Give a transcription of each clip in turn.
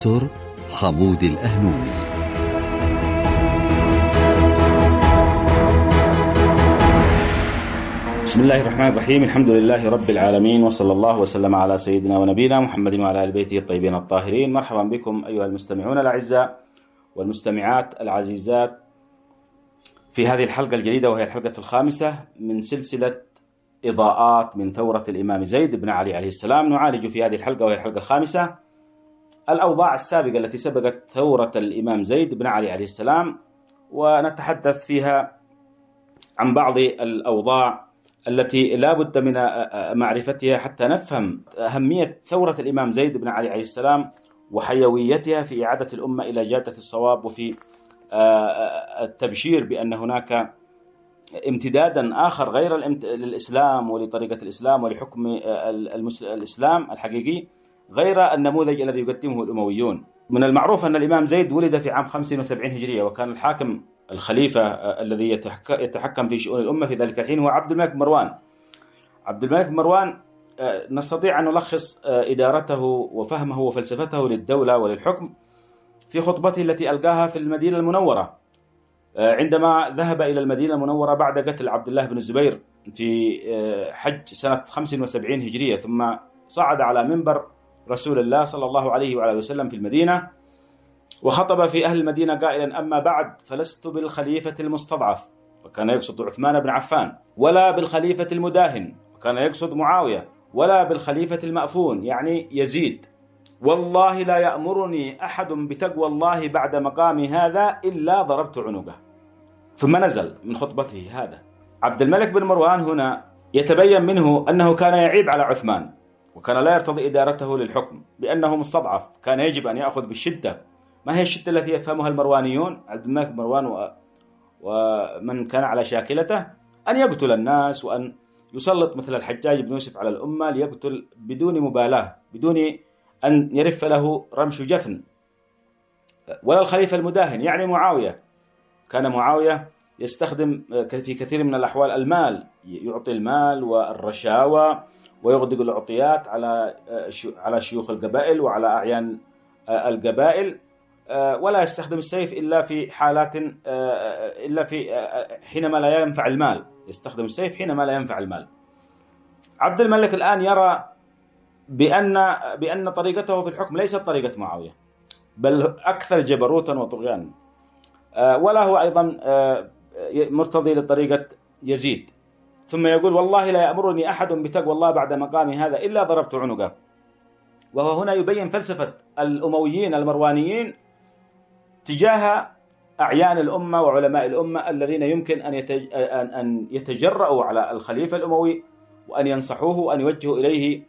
دكتور حمود الأهنوني. بسم الله الرحمن الرحيم. الحمد لله رب العالمين، وصلى الله وسلم على سيدنا ونبينا محمد وعلى آل بيته الطيبين الطاهرين. مرحبا بكم أيها المستمعون الأعزاء والمستمعات العزيزات في هذه الحلقة الجديدة، وهي الحلقة الخامسة من سلسلة إضاءات من ثورة الإمام زيد بن علي عليه السلام. نعالج في هذه الحلقة، وهي الحلقة الخامسة، الأوضاع السابقة التي سبقت ثورة الإمام زيد بن علي عليه السلام، ونتحدث فيها عن بعض الأوضاع التي لا بد من معرفتها حتى نفهم أهمية ثورة الإمام زيد بن علي عليه السلام وحيويتها في إعادة الأمة إلى جادة الصواب، وفي التبشير بأن هناك امتدادا آخر غير للإسلام ولطريقة الإسلام ولحكم الإسلام الحقيقي، غير النموذج الذي يقدمه الأمويون. من المعروف أن الإمام زيد ولد في عام 75 هجرية، وكان الحاكم الخليفة الذي يتحكم في شؤون الأمة في ذلك الحين هو عبد الملك مروان. عبد الملك مروان نستطيع أن نلخص إدارته وفهمه وفلسفته للدولة وللحكم في خطبته التي ألقاها في المدينة المنورة عندما ذهب إلى المدينة المنورة بعد قتل عبد الله بن الزبير في حج سنة 75 هجرية، ثم صعد على منبر رسول الله صلى الله عليه وعلى وسلم في المدينة، وخطب في أهل المدينة قائلا: أما بعد، فلست بالخليفة المستضعف، وكان يقصد عثمان بن عفان، ولا بالخليفة المداهن، وكان يقصد معاوية، ولا بالخليفة المأفون يعني يزيد، والله لا يأمرني أحد بتقوى الله بعد مقام هذا إلا ضربت عنقه. ثم نزل من خطبته هذا. عبد الملك بن مروان هنا يتبين منه أنه كان يعيب على عثمان، وكان لا يرتضي إدارته للحكم بأنه مستضعف، كان يجب أن يأخذ بالشدة. ما هي الشدة التي يفهمها المروانيون؟ عبد الملك بن مروان ومن كان على شاكلته أن يقتل الناس، وأن يسلط مثل الحجاج بن يوسف على الأمة ليقتل بدون مبالاة، بدون أن يرف له رمش جفن. ولا الخليفة المداهن يعني معاوية، كان معاوية يستخدم في كثير من الأحوال المال، يعطي المال والرشاوى ويغدق العطيات على شيوخ القبائل وعلى أعيان القبائل، ولا يستخدم السيف إلا في حالات حينما لا ينفع المال، يستخدم السيف حينما لا ينفع المال. عبد الملك الآن يرى بأن طريقته في الحكم ليست طريقة معاوية، بل أكثر جبروتا وطغيانا، ولا هو أيضا مرتضي لطريقة يزيد. ثم يقول: والله لا يأمرني أحد بتقوى الله بعد مقام هذا إلا ضربت عنقه. وهو هنا يبين فلسفة الأمويين المروانيين تجاه أعيان الأمة وعلماء الأمة الذين يمكن أن يتجرؤوا على الخليفة الأموي وأن ينصحوه وأن يوجهوا إليه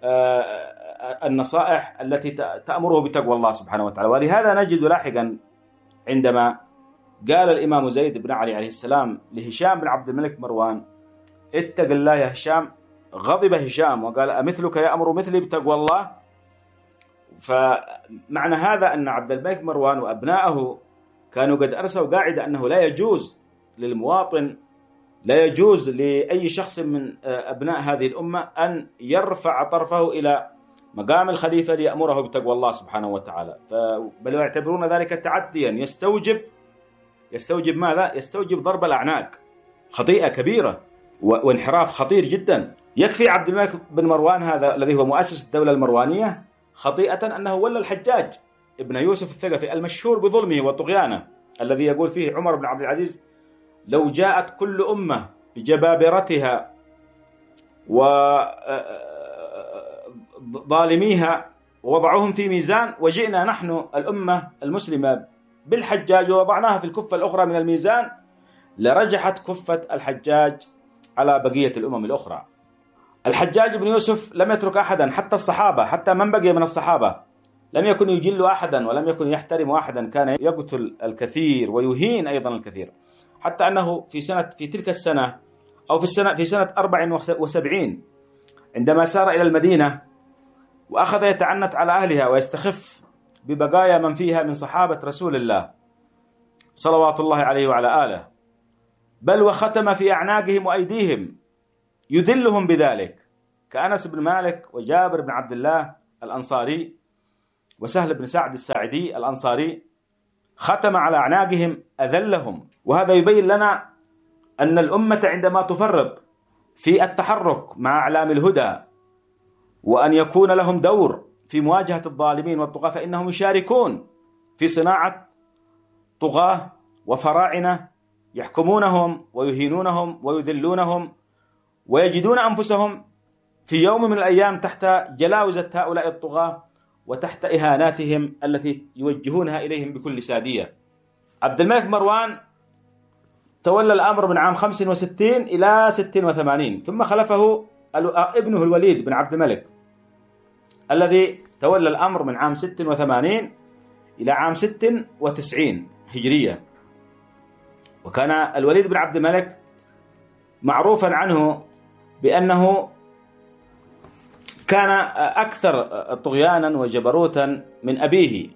النصائح التي تأمره بتقوى الله سبحانه وتعالى. ولهذا نجد لاحقا عندما قال الإمام زيد بن علي عليه السلام لهشام بن عبد الملك مروان: اتق الله يا هشام، غضب هشام وقال: أمثلك يأمر مثلي بتقوى الله؟ فمعنى هذا أن عبد الملك مروان وأبنائه كانوا قد أرسلوا قاعدة أنه لا يجوز للمواطن، لا يجوز لأي شخص من أبناء هذه الأمة أن يرفع طرفه إلى مقام الخليفة ليأمره بتقوى الله سبحانه وتعالى، بل يعتبرون ذلك تعديا يستوجب ماذا؟ يستوجب ضرب الأعناق، خطيئة كبيرة وانحراف خطير جدا. يكفي عبد الملك بن مروان هذا الذي هو مؤسس الدولة المروانية خطيئة أنه ولى الحجاج ابن يوسف الثقفي المشهور بظلمه وطغيانه، الذي يقول فيه عمر بن عبد العزيز: لو جاءت كل أمة بجبابرتها وظالميها ووضعوهم في ميزان، وجئنا نحن الأمة المسلمة بالحجاج ووضعناها في الكفة الأخرى من الميزان، لرجحت كفة الحجاج على بقية الأمم الأخرى. الحجاج بن يوسف لم يترك أحدا، حتى الصحابة، حتى من بقي من الصحابة لم يكن يجل أحدا ولم يكن يحترم أحدا، كان يقتل الكثير ويهين أيضا الكثير، حتى أنه في تلك السنة أو في سنة 74 عندما سار إلى المدينة وأخذ يتعنت على أهلها ويستخف ببقايا من فيها من صحابة رسول الله صلوات الله عليه وعلى آله، بل وختم في أعناقهم وأيديهم يذلهم بذلك، كأنس بن مالك وجابر بن عبد الله الأنصاري وسهل بن سعد الساعدي الأنصاري ختم على أعناقهم أذلهم. وهذا يبين لنا أن الأمة عندما تفرط في التحرك مع أعلام الهدى وأن يكون لهم دور في مواجهة الظالمين والطغاة، فإنهم يشاركون في صناعة طغاة وفراعنة يحكمونهم ويهينونهم ويذلونهم، ويجدون أنفسهم في يوم من الأيام تحت جلاوزة هؤلاء الطغاة وتحت إهاناتهم التي يوجهونها إليهم بكل سادية. عبد الملك مروان تولى الأمر من عام 65 إلى 86، ثم خلفه ابنه الوليد بن عبد الملك الذي تولى الأمر من عام 86 إلى عام 96 هجرية. وكان الوليد بن عبد الملك معروفا عنه بأنه كان أكثر طغيانا وجبروتا من أبيه.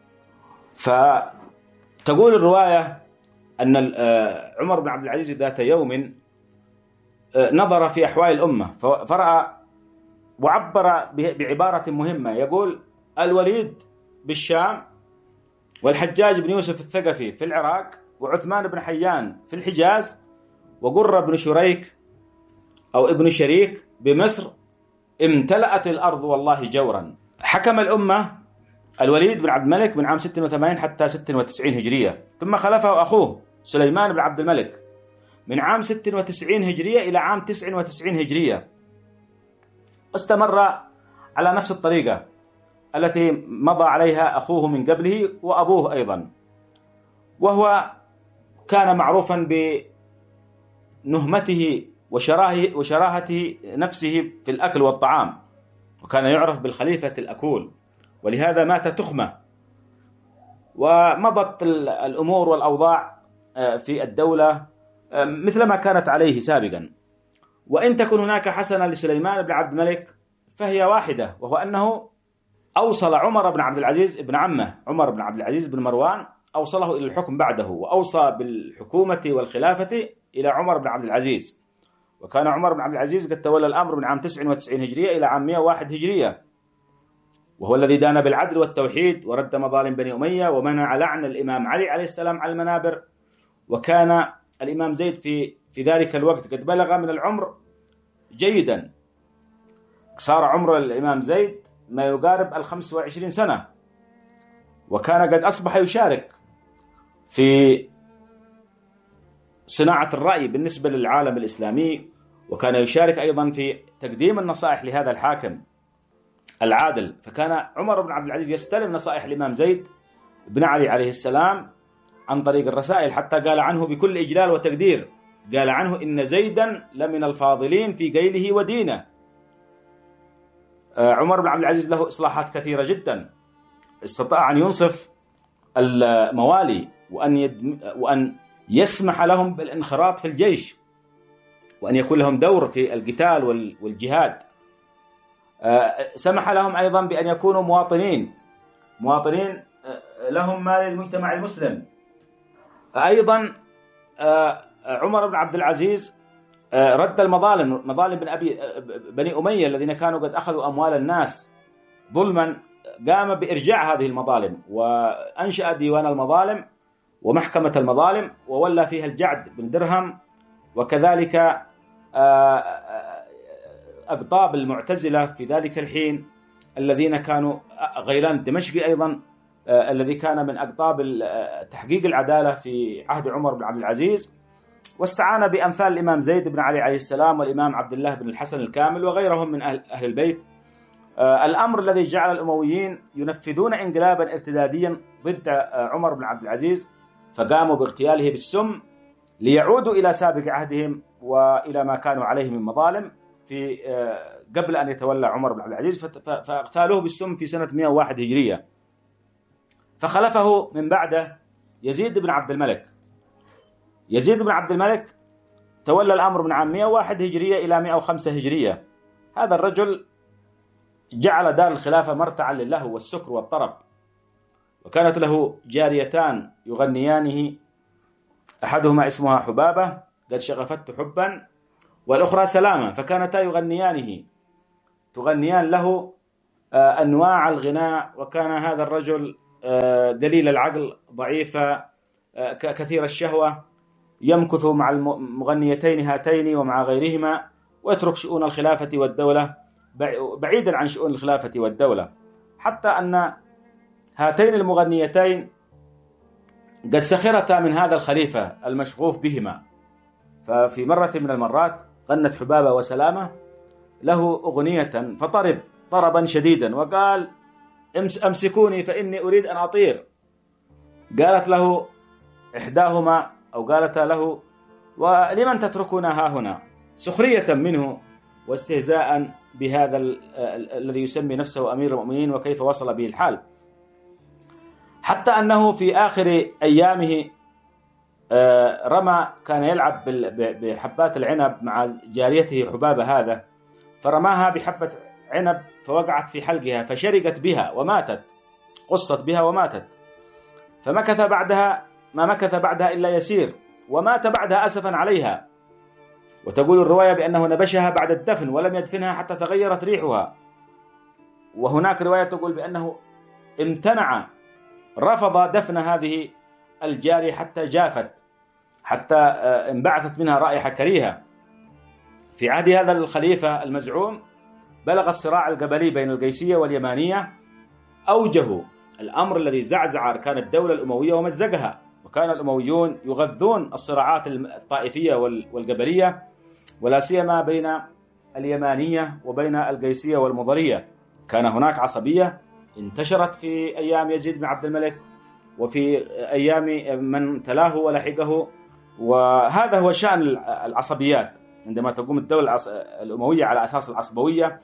فتقول الرواية أن عمر بن عبد العزيز ذات يوم نظر في أحوال الأمة فرأى وعبر بعبارة مهمة، يقول: الوليد بالشام، والحجاج بن يوسف الثقفي في العراق، وعثمان بن حيان في الحجاز، وقرة بن شريك أو ابن شريك بمصر، امتلأت الأرض والله جورا. حكم الأمة الوليد بن عبد الملك من عام 86 حتى 96 هجرية، ثم خلفه أخوه سليمان بن عبد الملك من عام 96 هجرية إلى عام 99 هجرية. استمر على نفس الطريقة التي مضى عليها أخوه من قبله وأبوه أيضا، وهو كان معروفا بنهمته وشراهة نفسه في الأكل والطعام، وكان يعرف بالخليفة الأكول، ولهذا مات تخمة. ومضت الأمور والأوضاع في الدولة مثلما كانت عليه سابقا. وإن تكن هناك حسنة لسليمان بن عبد الملك فهي واحدة، وهو أنه أوصل عمر بن عبد العزيز ابن عمه عمر بن عبد العزيز بن مروان، أوصله إلى الحكم بعده، وأوصى بالحكومة والخلافة إلى عمر بن عبد العزيز. وكان عمر بن عبد العزيز قد تولى الأمر من عام 99 هجرية إلى عام 101 هجرية، وهو الذي دان بالعدل والتوحيد ورد مظالم بني أمية ومنع لعن الإمام علي عليه السلام على المنابر. وكان الإمام زيد في ذلك الوقت قد بلغ من العمر جيدا، صار عمر الإمام زيد ما يقارب 25 سنة، وكان قد أصبح يشارك في صناعة الرأي بالنسبة للعالم الإسلامي، وكان يشارك أيضا في تقديم النصائح لهذا الحاكم العادل. فكان عمر بن عبد العزيز يستلم نصائح الإمام زيد بن علي عليه السلام عن طريق الرسائل، حتى قال عنه بكل إجلال وتقدير، قال عنه: إن زيدا لمن الفاضلين في قيله ودينه. عمر بن عبد العزيز له إصلاحات كثيرة جدا، استطاع أن ينصف الموالي وأن يسمح لهم بالانخراط في الجيش، وأن يكون لهم دور في القتال والجهاد. سمح لهم أيضا بأن يكونوا مواطنين لهم ما للمجتمع المسلم. أيضا عمر بن عبد العزيز رد مظالم بني أمية الذين كانوا قد أخذوا أموال الناس ظلما، قام بإرجاع هذه المظالم، وأنشأ ديوان المظالم ومحكمة المظالم، وولى فيها الجعد بن درهم، وكذلك أقطاب المعتزلة في ذلك الحين الذين كانوا غيلان الدمشقي أيضا الذي كان من أقطاب تحقيق العدالة في عهد عمر بن عبد العزيز. واستعان بأمثال الإمام زيد بن علي عليه السلام والإمام عبد الله بن الحسن الكامل وغيرهم من أهل البيت، الأمر الذي جعل الأمويين ينفذون انقلابا ارتداديا ضد عمر بن عبد العزيز، فقاموا باغتياله بالسم ليعودوا إلى سابق عهدهم وإلى ما كانوا عليه من مظالم في قبل أن يتولى عمر بن عبد العزيز، فاغتالوه بالسم في سنة 101 هجرية. فخلفه من بعده يزيد بن عبد الملك. يزيد بن عبد الملك تولى الأمر من عام 101 هجرية إلى 105 هجرية. هذا الرجل جعل دار الخلافة مرتعا للهو والسكر والطرب، وكانت له جاريتان يغنيانه، أحدهما اسمها حبابة قد شغفته حبا، والأخرى سلامة، فكانتا تغنيان له أنواع الغناء، وكان هذا الرجل دليل العقل، ضعيف كثير الشهوة، يمكث مع المغنيتين هاتين ومع غيرهما، ويترك شؤون الخلافة والدولة بعيدا عن شؤون الخلافة والدولة، حتى أن هاتين المغنيتين قد سخرتا من هذا الخليفة المشغوف بهما. ففي مرة من المرات غنت حبابة وسلامة له أغنية، فطرب طربا شديدا وقال: أمسكوني فإني أريد أن أطير. قالت له إحداهما أو قالت له: ولمن تتركنا ها هنا؟ سخرية منه واستهزاء بهذا الذي يسمي نفسه أمير المؤمنين وكيف وصل به الحال، حتى أنه في آخر أيامه كان يلعب بحبات العنب مع جاريته حبابة هذا، فرماها بحبة عنب فوقعت في حلقها فشرقت بها وماتت، قصت بها وماتت. ما مكث بعدها إلا يسير، ومات بعدها أسفا عليها. وتقول الرواية بأنه نبشها بعد الدفن ولم يدفنها حتى تغيرت ريحها. وهناك رواية تقول بأنه رفض دفن هذه الجارية حتى جافت، حتى انبعثت منها رائحة كريهة. في عهد هذا الخليفة المزعوم بلغ الصراع القبلي بين القيسية واليمانية، أوجه الأمر الذي زعزع أركان الدولة الأموية ومزقها، وكان الأمويون يغذون الصراعات الطائفية والقبلية، ولا سيما بين اليمانية وبين القيسية والمضرية. كان هناك عصبية انتشرت في أيام يزيد بن عبد الملك وفي أيام من تلاه ولحقه، وهذا هو شأن العصبيات عندما تقوم الدولة الأموية على أساس العصبوية،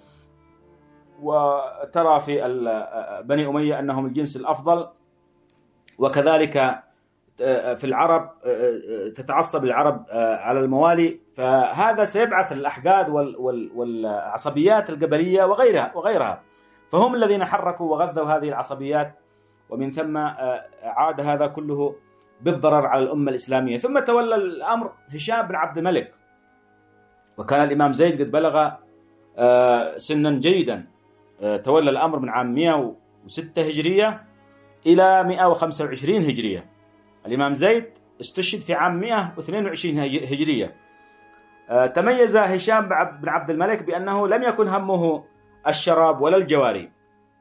وترى في بني أمية أنهم الجنس الأفضل، وكذلك في العرب تتعصب العرب على الموالي. فهذا سيبعث الأحقاد والعصبيات القبلية وغيرها، فهم الذين حركوا وغذوا هذه العصبيات، ومن ثم عاد هذا كله بالضرر على الأمة الإسلامية. ثم تولى الأمر هشام بن عبد الملك، وكان الإمام زيد قد بلغ سنا جيدا. تولى الأمر من عام 106 هجرية إلى 125 هجرية. الإمام زيد استشهد في عام 122 هجرية. تميز هشام بن عبد الملك بأنه لم يكن همه الشراب ولا الجواري.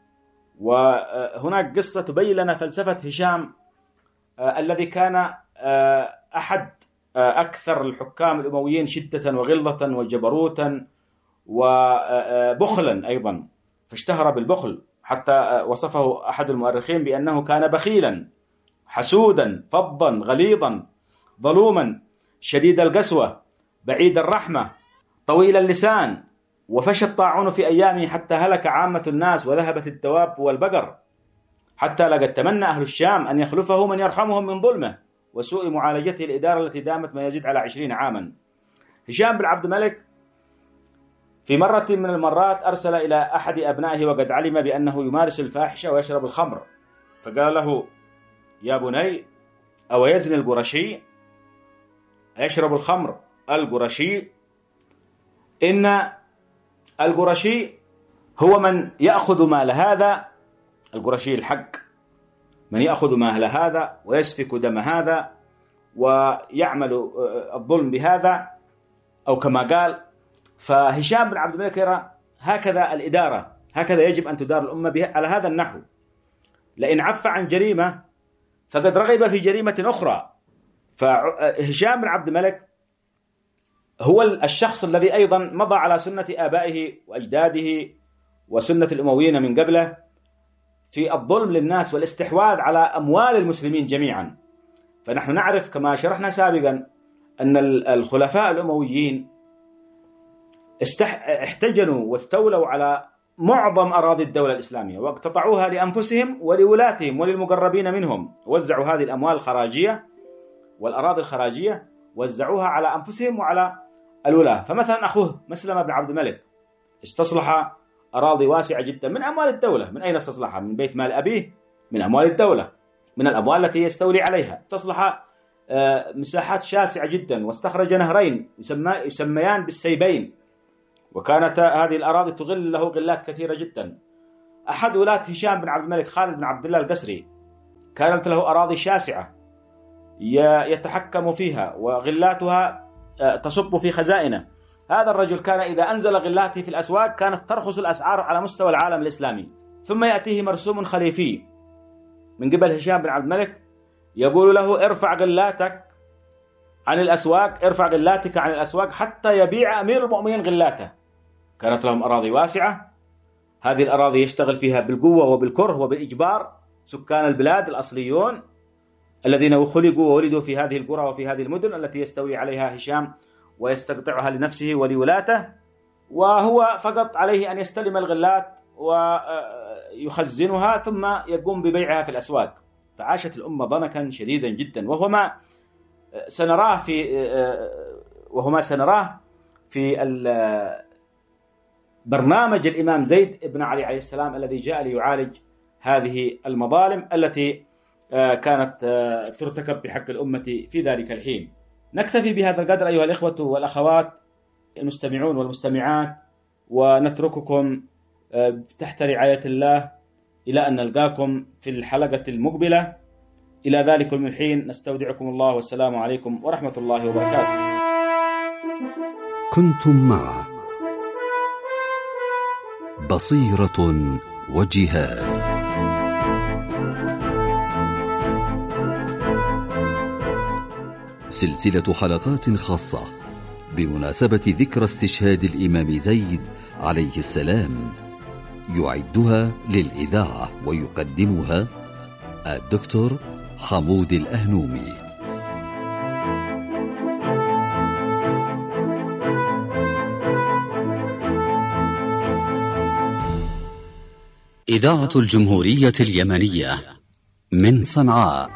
وهناك قصة تبين لنا فلسفة هشام الذي كان أحد أكثر الحكام الأمويين شدة وغلظة وجبروتا وبخلا أيضا، فاشتهر بالبخل، حتى وصفه أحد المؤرخين بأنه كان بخيلا حسودا فظا غليظا ظلوما شديد القسوة بعيد الرحمة طويل اللسان. وفشى الطاعون في أيامه حتى هلك عامة الناس وذهبت الدواب والبقر، حتى لقد تمنى أهل الشام أن يخلفه من يرحمهم من ظلمه وسوء معالجته الإدارة التي دامت ما يزيد على 20 عاما. هشام بن عبد الملك في مرة من المرات أرسل إلى أحد أبنائه وقد علم بأنه يمارس الفاحشة ويشرب الخمر، فقال له: يا بني، أو يزني القرشي؟ يشرب الخمر القرشي؟ إن القرشي هو من يأخذ مال هذا، القرشي الحق، من يأخذ مال هذا ويسفك دم هذا ويعمل الظلم بهذا، أو كما قال. فهشام بن عبد الملك يرى هكذا الإدارة، هكذا يجب أن تدار الأمة على هذا النحو. لئن عف عن جريمة فقد رغب في جريمة أخرى. فهشام بن عبد الملك هو الشخص الذي أيضا مضى على سنة آبائه وأجداده وسنة الأمويين من قبله في الظلم للناس والاستحواذ على أموال المسلمين جميعا. فنحن نعرف كما شرحنا سابقا أن الخلفاء الأمويين احتجنوا واستولوا على معظم أراضي الدولة الإسلامية واقتطعوها لأنفسهم ولولاتهم وللمقربين منهم. وزعوا هذه الأموال الخراجية والأراضي الخراجية، وزعوها على أنفسهم وعلى الولاة. فمثلا أخوه مسلم بن عبد الملك استصلح أراضي واسعة جدا من أموال الدولة. من أين استصلحها؟ من بيت مال أبيه، من أموال الدولة، من الأموال التي يستولي عليها. استصلح مساحات شاسعة جدا، واستخرج نهرين يسميان بالسيبين، وكانت هذه الأراضي تغل له غلات كثيرة جدا. أحد ولاة هشام بن عبد الملك خالد بن عبد الله القسري كانت له أراضي شاسعة يتحكم فيها وغلاتها تصب في خزائنه. هذا الرجل كان إذا أنزل غلاته في الأسواق كانت ترخص الأسعار على مستوى العالم الإسلامي، ثم يأتيه مرسوم خليفي من قبل هشام بن عبد الملك يقول له ارفع غلاتك عن الأسواق، ارفع غلاتك عن الأسواق حتى يبيع أمير المؤمنين غلاته. كانت لهم أراضي واسعة، هذه الأراضي يشتغل فيها بالقوة وبالكره وبالإجبار سكان البلاد الأصليون الذين خلقوا وولدوا في هذه القرى وفي هذه المدن التي يستولي عليها هشام ويستقطعها لنفسه ولولاته، وهو فقط عليه أن يستلم الغلات ويخزنها ثم يقوم ببيعها في الأسواق. فعاشت الأمة ضنكا شديدا جدا، وهو ما سنراه في برنامج الإمام زيد بن علي عليه السلام الذي جاء ليعالج هذه المظالم التي كانت ترتكب بحق الأمة في ذلك الحين. نكتفي بهذا القدر أيها الإخوة والأخوات المستمعون والمستمعات، ونترككم تحت رعاية الله إلى أن نلقاكم في الحلقة المقبلة. إلى ذلك الحين نستودعكم الله، والسلام عليكم ورحمة الله وبركاته. كنتم مع بصيرة وجهاد، سلسلة حلقات خاصة بمناسبة ذكرى استشهاد الإمام زيد عليه السلام، يعدها للإذاعة ويقدمها الدكتور حمود الأهنومي. إذاعة الجمهورية اليمنية من صنعاء.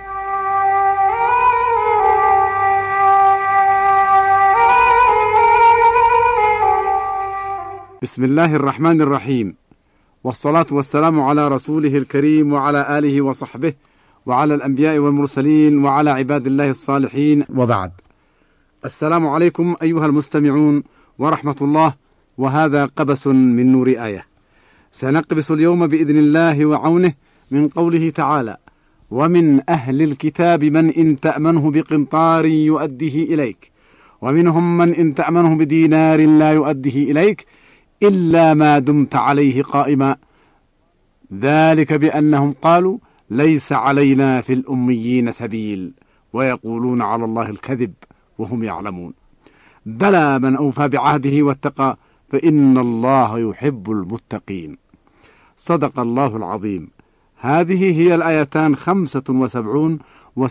بسم الله الرحمن الرحيم، والصلاة والسلام على رسوله الكريم وعلى آله وصحبه وعلى الأنبياء والمرسلين وعلى عباد الله الصالحين، وبعد. السلام عليكم أيها المستمعون ورحمة الله، وهذا قبس من نور آية. سنقبس اليوم بإذن الله وعونه من قوله تعالى: ومن أهل الكتاب من إن تأمنه بقنطار يؤديه إليك، ومنهم من إن تأمنه بدينار لا يؤديه إليك إلا ما دمت عليه قائما، ذلك بأنهم قالوا ليس علينا في الأميين سبيل ويقولون على الله الكذب وهم يعلمون. بلى من أوفى بعهده واتقى فإن الله يحب المتقين. صدق الله العظيم. هذه هي الآيتان 75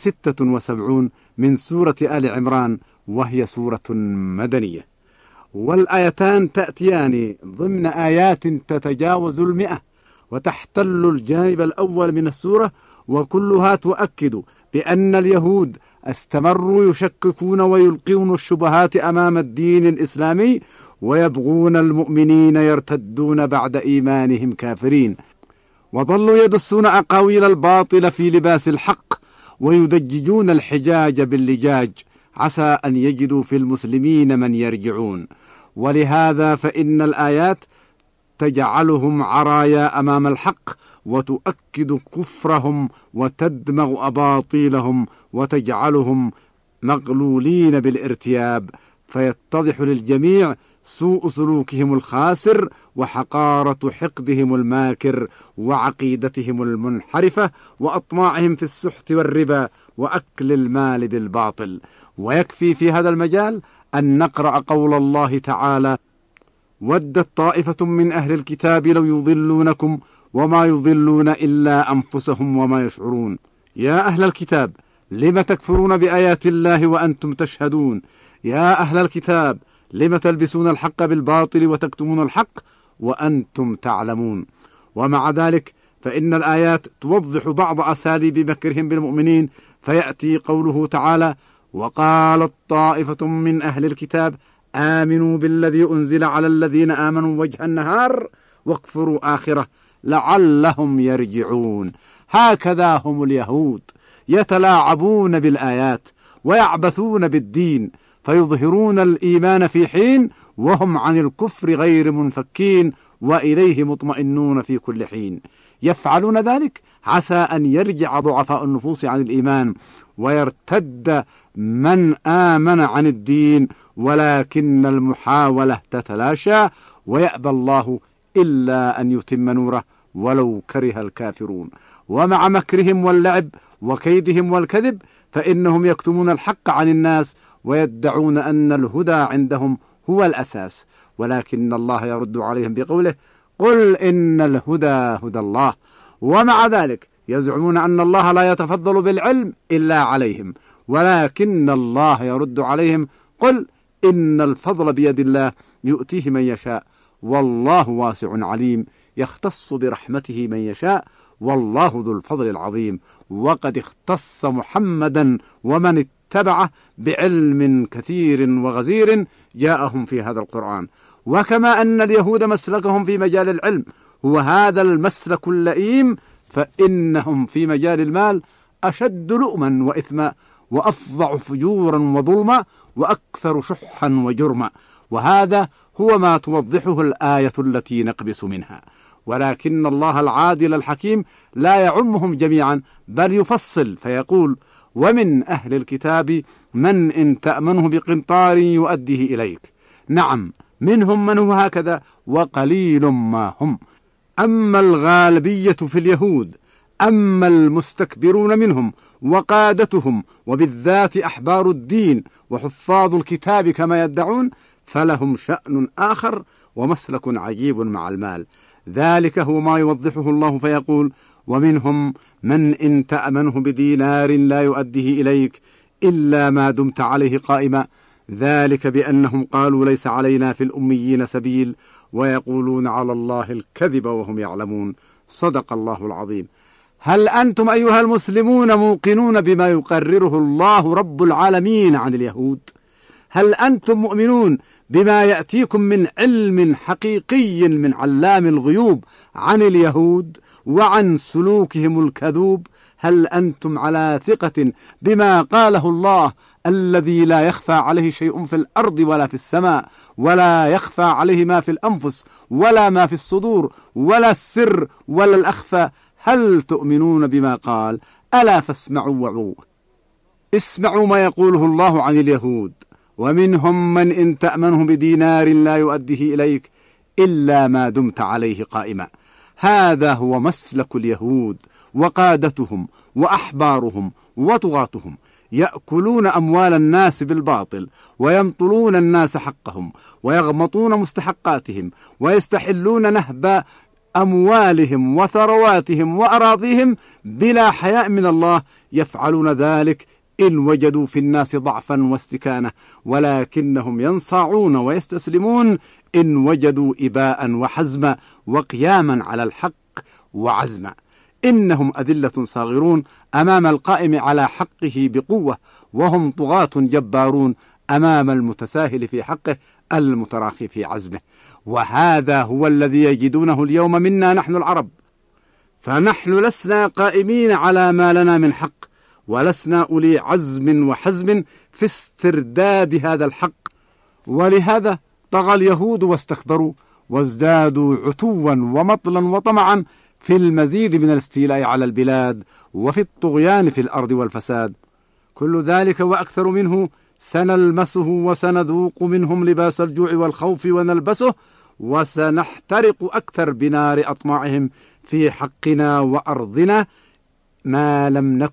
و76 من سورة آل عمران، وهي سورة مدنية، والآيتان تأتيان ضمن آيات تتجاوز 100 وتحتل الجانب الأول من السورة، وكلها تؤكد بأن اليهود استمروا يشككون ويلقون الشبهات أمام الدين الإسلامي، ويبغون المؤمنين يرتدون بعد إيمانهم كافرين، وظلوا يدسون أقاويل الباطل في لباس الحق، ويدججون الحجاج باللجاج عسى أن يجدوا في المسلمين من يرجعون. ولهذا فإن الآيات تجعلهم عرايا أمام الحق، وتؤكد كفرهم وتدمغ أباطيلهم، وتجعلهم مغلولين بالارتياب، فيتضح للجميع سوء سلوكهم الخاسر، وحقارة حقدهم الماكر، وعقيدتهم المنحرفة، وأطماعهم في السحت والربا وأكل المال بالباطل. ويكفي في هذا المجال أن نقرأ قول الله تعالى: ودت طائفة من أهل الكتاب لو يضلونكم وما يضلون إلا أنفسهم وما يشعرون. يا أهل الكتاب لم تكفرون بآيات الله وأنتم تشهدون؟ يا أهل الكتاب لم تلبسون الحق بالباطل وتكتمون الحق وأنتم تعلمون؟ ومع ذلك فإن الآيات توضح بعض أساليب مكرهم بالمؤمنين، فيأتي قوله تعالى: وقالت طائفة من أهل الكتاب آمنوا بالذي أنزل على الذين آمنوا وجه النهار واكفروا آخره لعلهم يرجعون. هكذا هم اليهود، يتلاعبون بالآيات ويعبثون بالدين، فيظهرون الإيمان في حين وهم عن الكفر غير منفكين وإليه مطمئنون في كل حين. يفعلون ذلك عسى أن يرجع ضعفاء النفوس عن الإيمان ويرتد من آمن عن الدين، ولكن المحاولة تتلاشى، ويأبى الله إلا أن يتم نوره ولو كره الكافرون. ومع مكرهم واللعب وكيدهم والكذب فإنهم يكتمون الحق عن الناس ويدعون أن الهدى عندهم هو الأساس، ولكن الله يرد عليهم بقوله: قل إن الهدى هدى الله. ومع ذلك يزعمون أن الله لا يتفضل بالعلم إلا عليهم، ولكن الله يرد عليهم: قل إن الفضل بيد الله يؤتيه من يشاء والله واسع عليم، يختص برحمته من يشاء والله ذو الفضل العظيم. وقد اختص محمدا ومن اتبعه بعلم كثير وغزير جاءهم في هذا القرآن. وكما أن اليهود مسلكهم في مجال العلم هو هذا المسلك اللئيم، فإنهم في مجال المال أشد لؤما وإثما، وأفظع فجورا وظلما، وأكثر شحا وجرما. وهذا هو ما توضحه الآية التي نقبس منها. ولكن الله العادل الحكيم لا يعمهم جميعا، بل يفصل فيقول: ومن أهل الكتاب من إن تأمنه بقنطار يؤديه إليك. نعم، منهم من هو هكذا وقليل ما هم. أما الغالبية في اليهود، أما المستكبرون منهم وقادتهم، وبالذات أحبار الدين وحفاظ الكتاب كما يدعون، فلهم شأن آخر ومسلك عجيب مع المال. ذلك هو ما يوضحه الله فيقول: ومنهم من إن تأمنه بدينار لا يؤديه إليك إلا ما دمت عليه قائما، ذلك بأنهم قالوا ليس علينا في الأميين سبيل ويقولون على الله الكذب وهم يعلمون. صدق الله العظيم. هل أنتم أيها المسلمون موقنون بما يقرره الله رب العالمين عن اليهود؟ هل أنتم مؤمنون بما يأتيكم من علم حقيقي من علام الغيوب عن اليهود وعن سلوكهم الكذوب؟ هل أنتم على ثقة بما قاله الله الذي لا يخفى عليه شيء في الأرض ولا في السماء، ولا يخفى عليه ما في الأنفس ولا ما في الصدور، ولا السر ولا الأخفى؟ هل تؤمنون بما قال؟ ألا فاسمعوا وعوا. اسمعوا ما يقوله الله عن اليهود: ومنهم من إن تأمنه بدينار لا يؤديه إليك إلا ما دمت عليه قائما. هذا هو مسلك اليهود وقادتهم وأحبارهم وطغاتهم، يأكلون أموال الناس بالباطل، ويمطلون الناس حقهم، ويغمطون مستحقاتهم، ويستحلون نهب أموالهم وثرواتهم وأراضيهم بلا حياء من الله. يفعلون ذلك إن وجدوا في الناس ضعفا واستكانة، ولكنهم ينصاعون ويستسلمون إن وجدوا إباء وحزما وقياما على الحق وعزما. إنهم أذلة صاغرون أمام القائم على حقه بقوة، وهم طغاة جبارون أمام المتساهل في حقه المتراخي في عزمه. وهذا هو الذي يجدونه اليوم منا نحن العرب، فنحن لسنا قائمين على ما لنا من حق، ولسنا أولي عزم وحزم في استرداد هذا الحق. ولهذا طغى اليهود واستكبروا، وازدادوا عتوا ومطلا وطمعا في المزيد من الاستيلاء على البلاد وفي الطغيان في الأرض والفساد. كل ذلك وأكثر منه سنلمسه وسنذوق منهم لباس الجوع والخوف ونلبسه، وسنحترق أكثر بنار أطماعهم في حقنا وأرضنا ما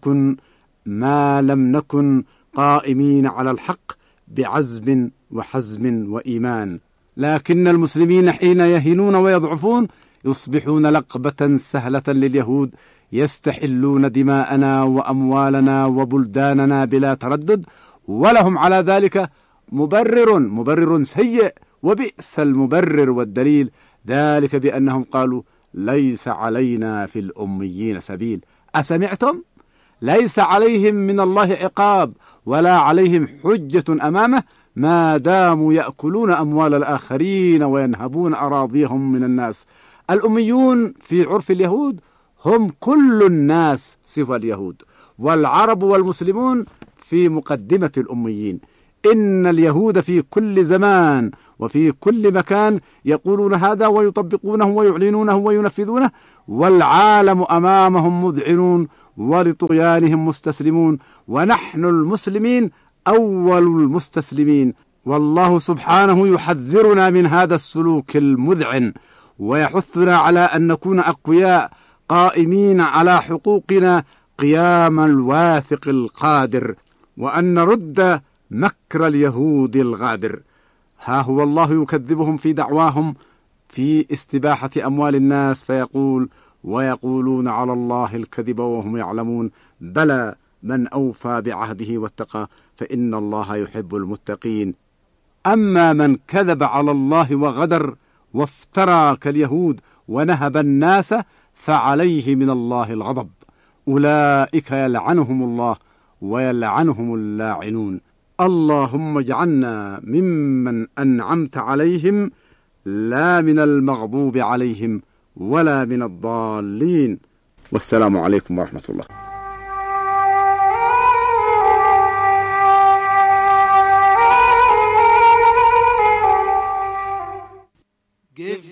لم نكن قائمين على الحق بعزم وحزم وإيمان. لكن المسلمين حين يهنون ويضعفون يصبحون لقبة سهلة لليهود، يستحلون دماءنا وأموالنا وبلداننا بلا تردد، ولهم على ذلك مبرر سيء، وبئس المبرر والدليل، ذلك بأنهم قالوا ليس علينا في الأميين سبيل. أسمعتم؟ ليس عليهم من الله عقاب ولا عليهم حجة أمامه ما داموا يأكلون أموال الآخرين وينهبون أراضيهم من الناس. الأميون في عرف اليهود هم كل الناس سوى اليهود، والعرب والمسلمون في مقدمة الأميين. إن اليهود في كل زمان وفي كل مكان يقولون هذا ويطبقونه ويعلنونه وينفذونه، والعالم أمامهم مذعنون ولطغيانهم مستسلمون، ونحن المسلمين أول المستسلمين. والله سبحانه يحذرنا من هذا السلوك المذعن، ويحثنا على أن نكون أقوياء قائمين على حقوقنا قيام الواثق القادر، وأن نرد مكر اليهود الغادر. ها هو الله يكذبهم في دعواهم في استباحة أموال الناس، فيقول: ويقولون على الله الكذب وهم يعلمون، بلى من أوفى بعهده واتقى فإن الله يحب المتقين. أما من كذب على الله وغدر وافترى كاليهود ونهب الناس فعليه من الله الغضب، أولئك يلعنهم الله ويلعنهم اللاعنون. اللهم اجعلنا ممن أنعمت عليهم، لا من المغضوب عليهم ولا من الضالين. والسلام عليكم ورحمة الله.